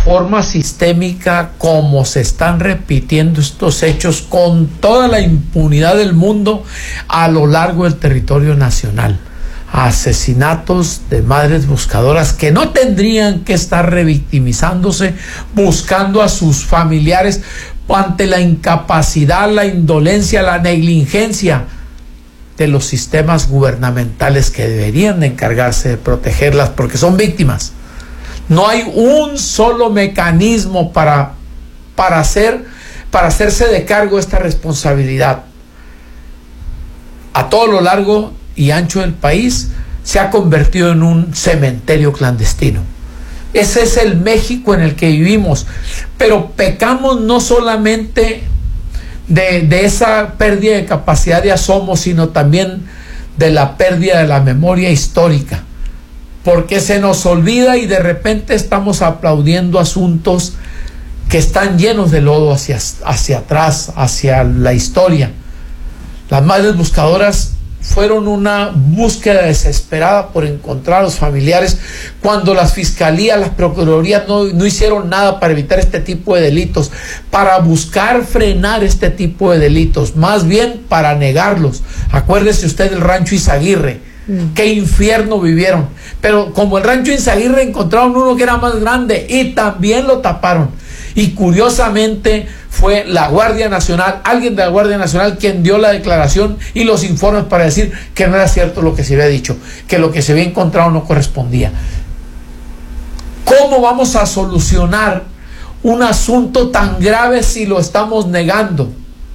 forma sistémica como se están repitiendo estos hechos con toda la impunidad del mundo a lo largo del territorio nacional. Asesinatos de madres buscadoras que no tendrían que estar revictimizándose, buscando a sus familiares ante la incapacidad, la indolencia, la negligencia de los sistemas gubernamentales que deberían de encargarse de protegerlas porque son víctimas. No hay un solo mecanismo para hacerse de cargo de esta responsabilidad. A todo lo largo y ancho del país se ha convertido en un cementerio clandestino. Ese es el México en el que vivimos, pero pecamos no solamente de esa pérdida de capacidad de asomo, sino también de la pérdida de la memoria histórica, porque se nos olvida y de repente estamos aplaudiendo asuntos que están llenos de lodo hacia atrás, hacia la historia. Las madres buscadoras fueron una búsqueda desesperada por encontrar a los familiares cuando las fiscalías, las procuradurías no hicieron nada para evitar este tipo de delitos, para buscar frenar este tipo de delitos, más bien para negarlos. Acuérdese usted del rancho Izaguirre, qué infierno vivieron, pero como el rancho Izaguirre encontraron uno que era más grande y también lo taparon. Y curiosamente fue la Guardia Nacional, alguien de la Guardia Nacional, quien dio la declaración y los informes para decir que no era cierto lo que se había dicho, que lo que se había encontrado no correspondía. ¿Cómo vamos a solucionar un asunto tan grave si lo estamos negando?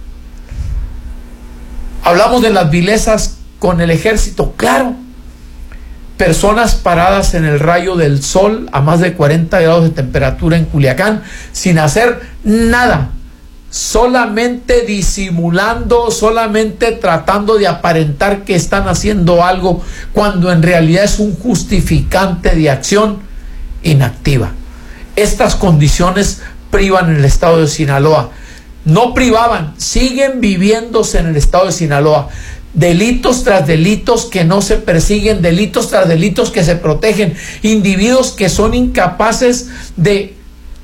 Hablamos de las vilezas con el ejército, claro. Personas paradas en el rayo del sol a más de 40 grados de temperatura en Culiacán sin hacer nada, solamente disimulando, solamente tratando de aparentar que están haciendo algo cuando en realidad es un justificante de acción inactiva. Estas condiciones privan en el estado de Sinaloa, no privaban, siguen viviéndose en el estado de Sinaloa. Delitos tras delitos que no se persiguen, delitos tras delitos que se protegen, individuos que son incapaces de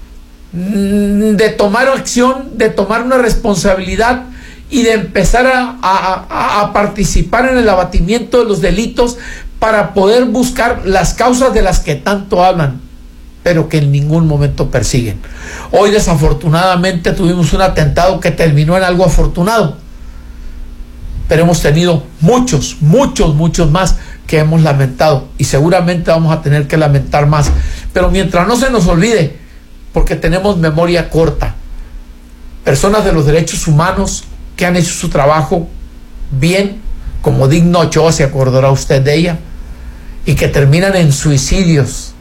tomar acción, de tomar una responsabilidad y de empezar a participar en el abatimiento de los delitos para poder buscar las causas de las que tanto hablan, pero que en ningún momento persiguen. Hoy desafortunadamente tuvimos un atentado que terminó en algo afortunado, pero hemos tenido muchos más que hemos lamentado y seguramente vamos a tener que lamentar más. Pero mientras no se nos olvide, porque tenemos memoria corta, personas de los derechos humanos que han hecho su trabajo bien, como Digno Ochoa, se acordará usted de ella, y que terminan en suicidios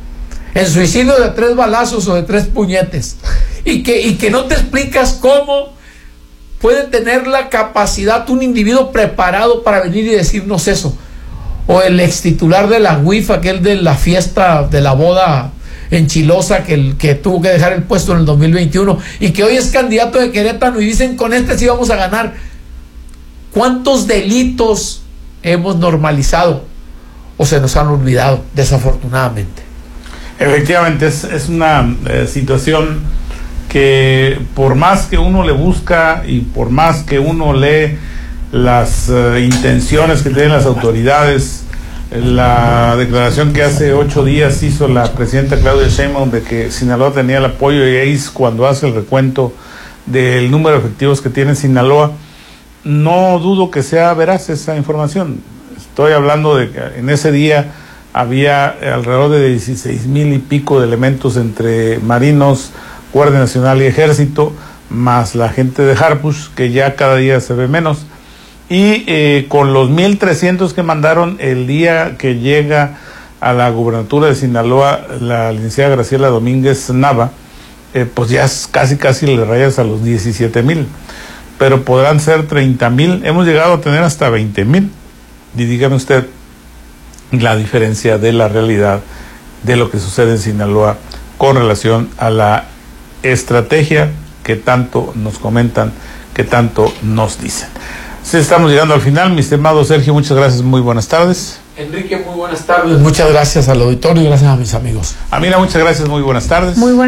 de 3 balazos o de 3 puñetes, y que no te explicas cómo puede tener la capacidad un individuo preparado para venir y decirnos eso. O el ex titular de la UIF, aquel de la fiesta de la boda enchilosa, que tuvo que dejar el puesto en el 2021 y que hoy es candidato de Querétaro y dicen con este sí vamos a ganar. ¿Cuántos delitos hemos normalizado o se nos han olvidado, desafortunadamente? Efectivamente, es una situación que por más que uno le busca y por más que uno lee las intenciones que tienen las autoridades, la declaración que hace 8 días hizo la presidenta Claudia Sheinbaum de que Sinaloa tenía el apoyo y ahí cuando hace el recuento del número de efectivos que tiene Sinaloa, no dudo que sea veraz esa información. Estoy hablando de que en ese día había alrededor de 16,000 y pico de elementos entre marinos, Guardia Nacional y Ejército, más la gente de Harpush, que ya cada día se ve menos, y con los 1,300 que mandaron el día que llega a la gubernatura de Sinaloa la licenciada Graciela Domínguez Nava, pues ya casi le rayas a los 17,000, pero podrán ser 30,000, hemos llegado a tener hasta 20,000, y dígame usted la diferencia de la realidad de lo que sucede en Sinaloa con relación a la estrategia que tanto nos comentan, que tanto nos dicen. Sí, estamos llegando al final, mi estimado Sergio, muchas gracias, muy buenas tardes. Enrique, muy buenas tardes, muchas gracias al auditorio y gracias a mis amigos. Amira, muchas gracias, muy buenas tardes. Muy buenas